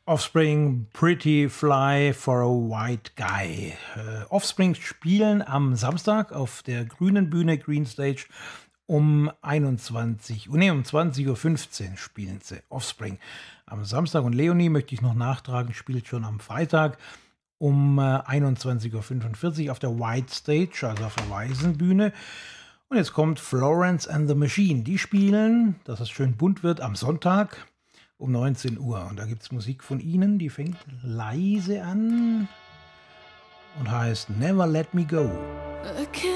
Offspring, Pretty Fly for a White Guy. Offspring spielen am Samstag auf der grünen Bühne Green Stage um 20:15 Uhr spielen sie. Offspring am Samstag, und Leonie, möchte ich noch nachtragen, spielt schon am Freitag um 21:45 Uhr auf der White Stage, also auf der weißen Bühne. Und jetzt kommt Florence and the Machine. Die spielen, dass es schön bunt wird, am Sonntag um 19 Uhr. Und da gibt es Musik von ihnen, die fängt leise an und heißt Never Let Me Go.